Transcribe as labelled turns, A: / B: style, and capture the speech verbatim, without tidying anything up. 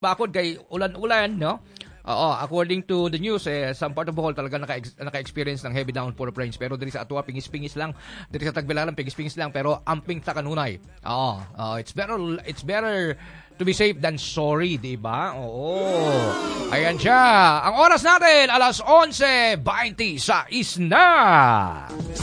A: bakod kay ulan-ulan, no? Oo, according to the news, eh, some part of Bohol talaga naka- naka-experience ng heavy downpour of rains. Pero diri sa Atua, pingis-pingis lang. Diri sa Tagbilaran, pingis-pingis lang. Pero amping ta kanunay. Oo, uh, it's better, it's better to be safe than sorry, di ba? Oo. Ayan siya. Ang oras natin, alas onse twenty sa isna.